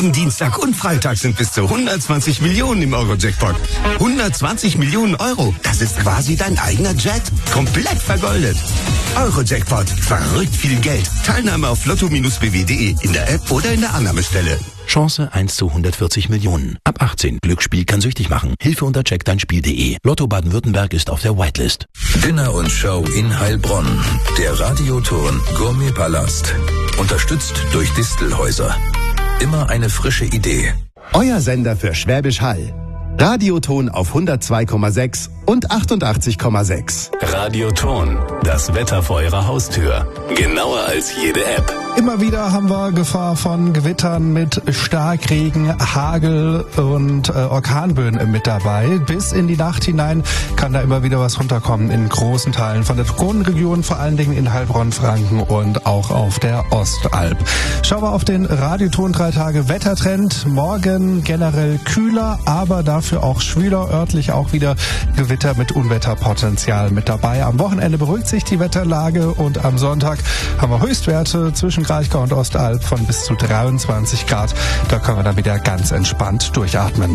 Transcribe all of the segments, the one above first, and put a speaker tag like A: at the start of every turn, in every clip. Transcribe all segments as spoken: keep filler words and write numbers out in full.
A: Jeden Dienstag und Freitag sind bis zu hundertzwanzig Millionen im Euro-Jackpot. hundertzwanzig Millionen Euro, das ist quasi dein eigener Jet. Komplett vergoldet. Euro-Jackpot, verrückt viel Geld. Teilnahme auf lotto b w punkt de, in der App oder in der Annahmestelle.
B: Chance eins zu hundertvierzig Millionen. Ab achtzehn. Glücksspiel kann süchtig machen. Hilfe unter check dein Spiel punkt de. Lotto Baden-Württemberg ist auf der Whitelist.
C: Dinner und Show in Heilbronn. Der Radioton Gourmet-Palast. Unterstützt durch Distelhäuser. Immer eine frische Idee.
D: Euer Sender für Schwäbisch Hall. Radioton auf hundertzwei Komma sechs und achtundachtzig Komma sechs.
E: Radioton, das Wetter vor eurer Haustür. Genauer als jede App.
F: Immer wieder haben wir Gefahr von Gewittern mit Starkregen, Hagel und äh, Orkanböen mit dabei. Bis in die Nacht hinein kann da immer wieder was runterkommen in großen Teilen von der Kronenregion, vor allen Dingen in Heilbronn, Franken und auch auf der Ostalb. Schauen wir auf den Radioton drei Tage Wettertrend. Morgen generell kühler, aber dafür auch schwüler, örtlich auch wieder Gewitter mit Unwetterpotenzial mit dabei. Am Wochenende beruhigt sich die Wetterlage und am Sonntag haben wir Höchstwerte zwischen Kraichgau und Ostalb von bis zu dreiundzwanzig Grad. Da können wir dann wieder ganz entspannt durchatmen.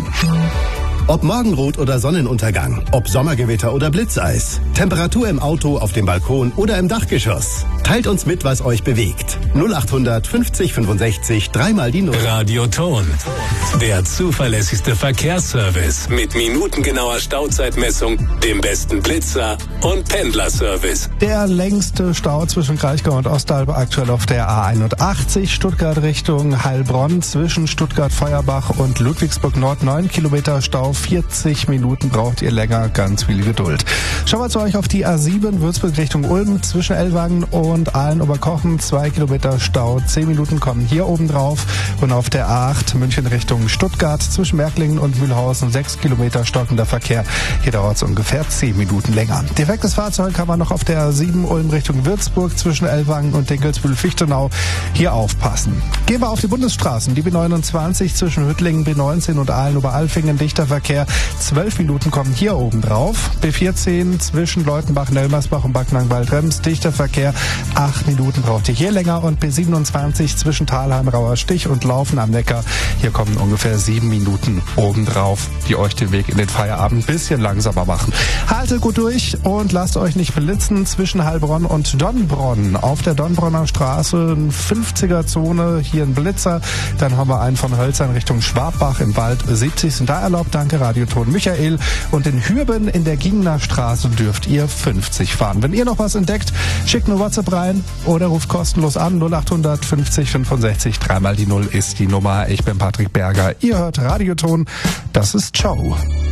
D: Ob Morgenrot oder Sonnenuntergang, ob Sommergewitter oder Blitzeis, Temperatur im Auto, auf dem Balkon oder im Dachgeschoss. Teilt uns mit, was euch bewegt. null achthundert fünfzig fünfundsechzig, dreimal die Null.
E: Radioton, der zuverlässigste Verkehrsservice mit minutengenauer Stauzeitmessung, dem besten Blitzer und Pendlerservice.
F: Der längste Stau zwischen Kraichgau und Ostalb aktuell auf der A einundachtzig, Stuttgart Richtung Heilbronn, zwischen Stuttgart-Feuerbach und Ludwigsburg-Nord, neun Kilometer Stau. vierzig Minuten braucht ihr länger, ganz viel Geduld. Schauen wir zu euch auf die A sieben, Würzburg Richtung Ulm, zwischen Ellwangen und Aalen-Oberkochen, zwei Kilometer Stau, zehn Minuten kommen hier oben drauf. Und auf der A acht, München Richtung Stuttgart, zwischen Märklingen und Mühlhausen, sechs Kilometer stockender Verkehr. Hier dauert es ungefähr zehn Minuten länger. Defektes Fahrzeug haben wir noch auf der A sieben, Ulm Richtung Würzburg, zwischen Ellwangen und Dinkelsbühl-Fichtenau. Hier aufpassen. Gehen wir auf die Bundesstraßen, die B neunundzwanzig zwischen Hüttlingen, B neunzehn und Aalen-Oberalfingen, dichter Verkehr. zwölf Minuten kommen hier oben drauf. B vierzehn zwischen Leutenbach, Nelmersbach und Backnang-Waldrems. Dichter Verkehr. acht Minuten braucht ihr hier länger. Und B siebenundzwanzig zwischen Thalheim, Rauerstich und Laufen am Neckar. Hier kommen ungefähr sieben Minuten oben drauf, die euch den Weg in den Feierabend ein bisschen langsamer machen. Haltet gut durch und lasst euch nicht blitzen zwischen Heilbronn und Donnbronn. Auf der Donnbronner Straße eine fünfziger-Zone. Hier ein Blitzer. Dann haben wir einen von Hölzern Richtung Schwabbach im Wald. siebzig sind da erlaubt. Danke, Radioton Michael. Und in Hürben in der Gingner Straße dürft ihr fünfzig fahren. Wenn ihr noch was entdeckt, schickt eine WhatsApp rein oder ruft kostenlos an. null achthundert fünfzig fünfundsechzig, dreimal die Null ist die Nummer. Ich bin Patrick Berger. Ihr hört Radioton. Das ist Ciao.